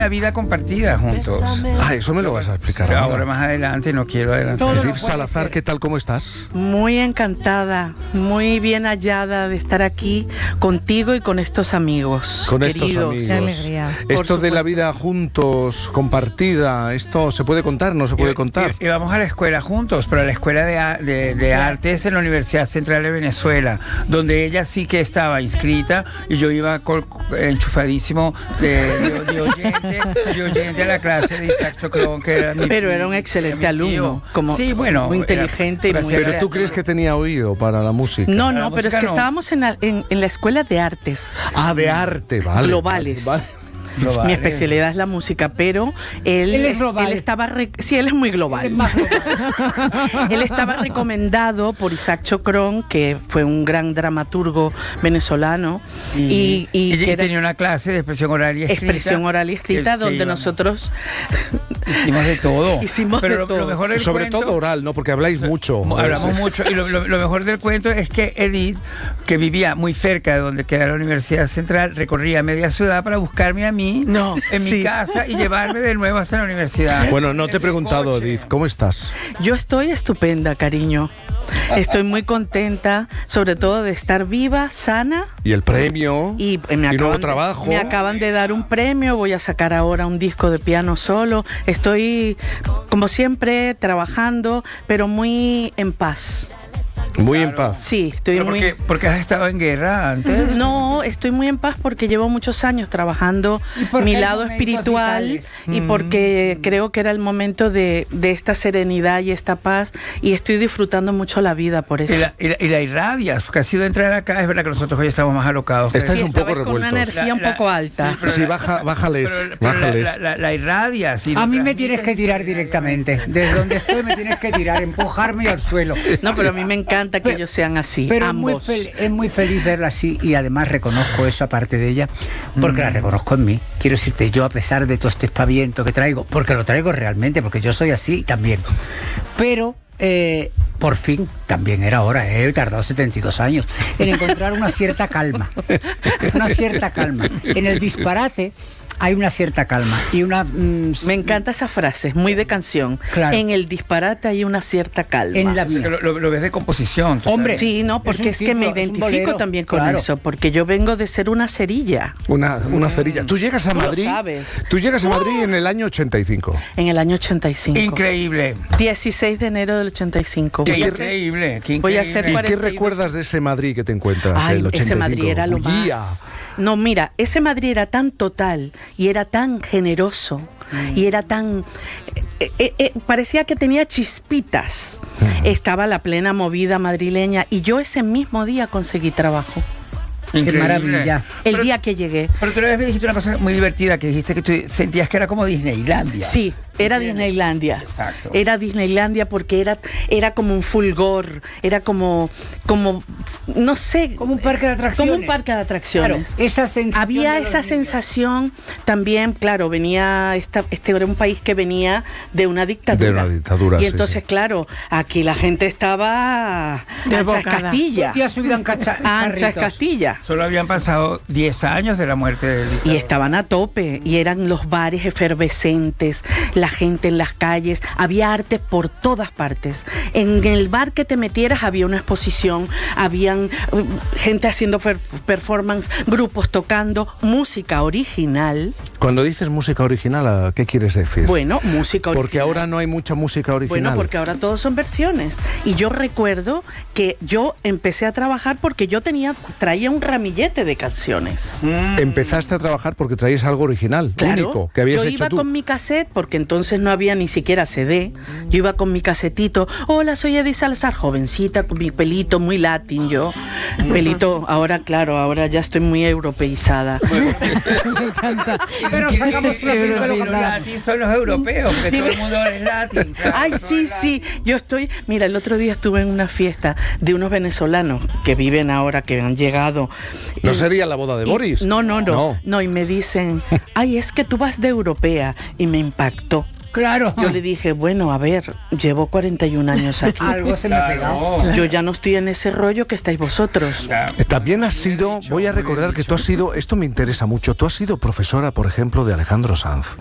La vida compartida juntos. Ah, eso me lo vas a explicar ahora más adelante, no quiero adelantar. Edith Salazar, ¿qué tal? ¿Cómo estás? Muy encantada, muy bien hallada de estar aquí contigo y con estos amigos. Con queridos. estos amigos. Qué alegría. Esto de la vida juntos, compartida, ¿esto se puede contar? ¿No se puede contar? Íbamos a la escuela juntos, pero a la escuela de artes en la Universidad Central de Venezuela, donde ella sí que estaba inscrita y yo iba enchufadísimo de oyente a la clase de Isaac Chocrón, que era Pero era un excelente alumno, como sí, bueno, muy inteligente y muy... ¿Pero tú crees que tenía oído para la música? No, la pero es música que no. estábamos en la escuela de artes. Ah, de arte, vale. Globales. Vale. Globales. Mi especialidad es la música, pero él es global. él estaba sí, él es muy global. Él estaba recomendado por Isaac Chocrón, que fue un gran dramaturgo venezolano, y que era tenía una clase de expresión oral y escrita. expresión oral y escrita, que donde íbamos. nosotros Hicimos de todo. Hicimos pero de lo todo. mejor del Sobre cuento, todo oral, ¿no? Porque habláis mucho. Hablamos mucho y lo mejor del cuento es que Edith, que vivía muy cerca de donde queda la Universidad Central, recorría media ciudad para buscarme a mí en mi casa y llevarme de nuevo hasta la universidad. Bueno, no te he En su preguntado, coche. Edith, ¿cómo estás? Yo estoy estupenda, cariño. Estoy muy contenta, sobre todo de estar viva, sana. ¿Y el premio? Y nuevo trabajo. Me acaban de dar un premio, voy a sacar ahora un disco de piano solo. Estoy, como siempre, trabajando, pero muy en paz. Muy en paz. Sí, estoy Pero muy... porque has estado en guerra antes. No, estoy muy en paz porque llevo muchos años trabajando mi lado espiritual y porque creo que era el momento de esta serenidad y esta paz y estoy disfrutando mucho la vida por eso. Y la irradias, porque ha sido entrar acá, es verdad que nosotros hoy estamos más alocados. Estáis Sí, un poco estabas con una revueltos. energía un poco alta. Sí, bájales. La irradias. Y A mí me transmites tienes que tirar directamente. Desde donde estoy me tienes que tirar, empujarme al suelo. No, pero a mí me encanta que ellos sean así, Pero ambos. es muy feliz verla así y además reconozco esa parte de ella porque la reconozco en mí. Quiero decirte, yo a pesar de todo este espaviento que traigo, porque lo traigo realmente, porque yo soy así también, pero por fin, también era hora, he tardado 72 años en encontrar una cierta calma. Una cierta calma. En el disparate hay una cierta calma y una... Me encanta esa frase, muy de canción. Claro. En el disparate hay una cierta calma. En la O sea, vida. que lo ves de composición. total. Hombre, Sí, no, Es porque un es que me título, es un identifico bolero, también con claro. eso, porque yo vengo de ser una cerilla Una cerilla. Tú llegas a Tú lo Madrid. sabes. Tú llegas a Madrid en el año 85. en el año 85. Increíble. 16 de enero del 85. Qué Voy a hacer- increíble. Qué voy a increíble. hacer ¿Y qué 42. recuerdas de ese Madrid que te encuentras? Ay, el 85? ese Madrid era lo Bullía. más. No, mira, ese Madrid era tan total y era tan generoso y era tan... parecía que tenía chispitas. Estaba la plena movida madrileña y yo ese mismo día conseguí trabajo. Increíble. Qué maravilla. El día que llegué. Pero tú una vez me dijiste una cosa muy divertida, que dijiste que tú sentías que era como Disneylandia. Sí, era Disneylandia. Exacto. Era Disneylandia porque era como un fulgor, era como no sé, Como un parque de atracciones. como un parque de atracciones. Claro, esa sensación Había de los esa niños. sensación también, claro, venía este era un país que venía de una dictadura. De una dictadura, Y sí, entonces, sí. claro, aquí la gente estaba ancha es Castilla. Y ha subido en Ancha es charritos. Castilla. Solo habían pasado 10 años de la muerte del dictador. Y estaban a tope, y eran los bares efervescentes, la gente en las calles, había arte por todas partes. En el bar que te metieras había una exposición, habían gente haciendo performance, grupos tocando, música original. Cuando dices música original, ¿qué quieres decir? Bueno, música original. Porque ahora no hay mucha música original. Bueno, porque ahora todos son versiones. Y yo recuerdo que yo empecé a trabajar porque yo traía un ramillete de canciones. Empezaste a trabajar porque traías algo original, Claro, único, que habías yo hecho iba tú. con mi cassette, porque entonces no había ni siquiera CD. Yo iba con mi casetito. Hola, soy Edith Salazar, jovencita, con mi pelito muy latín yo. Pelito, ahora claro, ahora ya estoy muy europeizada. Me encanta. Pero sacamos una película Los con latín son los europeos, que todo el mundo es latín. claro, Ay, todo sí, es sí. Yo estoy... Mira, el otro día estuve en una fiesta de unos venezolanos que viven ahora, que han llegado. ¿No sería la boda de Boris? No, y me dicen, ay, es que tú vas de europea. Y me impactó. Claro. Yo le dije, bueno, a ver, llevo 41 años aquí. Algo se me ha pegado. Yo ya no estoy en ese rollo que estáis vosotros. También has sido, voy a recordar que tú has sido, esto me interesa mucho, tú has sido profesora, por ejemplo, de Alejandro Sanz.